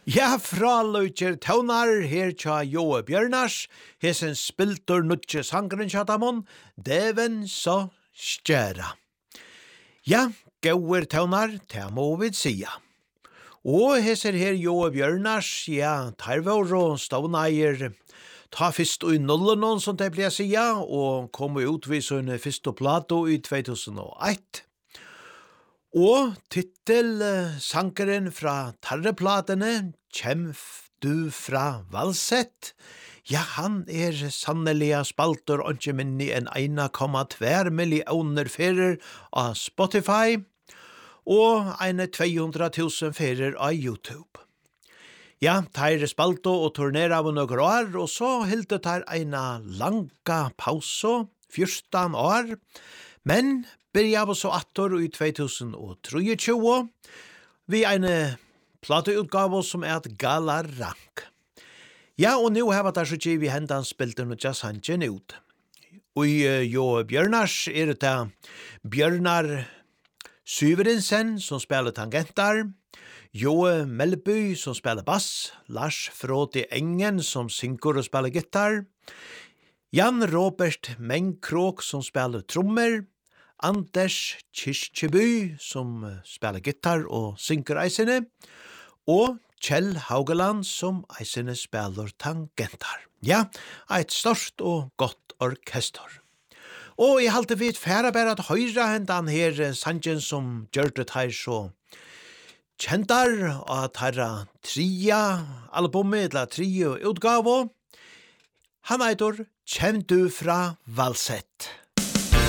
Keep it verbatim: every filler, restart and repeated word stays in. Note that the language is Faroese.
Ja, fra Løyker Taunar, her tja Joe Bjørnars, hesen spiltur nutje sangren tjatamon, Deven så stjæra. Ja, gauer Taunar, ta må vi sia. Og heser her Joe Bjørnars, ja, tarvor og stavneier, ta fyrst og i nullen, som det blir sia, og kom ut vid sånn fyrst og plato i två tusen og ett. Og titel uh, sankeren fra tarreplatene, Kjem du fra Valsett? Ja, han er sannelig spalter og ikke minni enn en komma två millioner ferer av Spotify, og en två hundra tusen ferer av YouTube. Ja, tar spalto og turnerer av noen år, og så hilde tar en langa pauso, fjorton år, men byrja av så attor i två tusen og tjugotre, vi en plateutgave som er et Galarrank. Ja, og nu har vi der så ikke vi hendan spilte noe jazzhangen ut. Og uh, jo Bjørnars er det Bjørnar Syverensen som spiller tangentar, Jo Melby som spiller bass, Lars Frode Engen som synger og spiller gitar, Jan Robert Mengkrok som spiller trommer, Anders Kirkjeby som spiller gitar og synger eisene, og Kjell Haugeland som eisene spiller tangentar. Ja, et stort og godt orkester. Og jeg halte vidt færa bare at høyra hendan her sangen som gjør det her så kjentar og at her tria albumet, eller tria utgave. Han eitor Kjem du fra Valsett?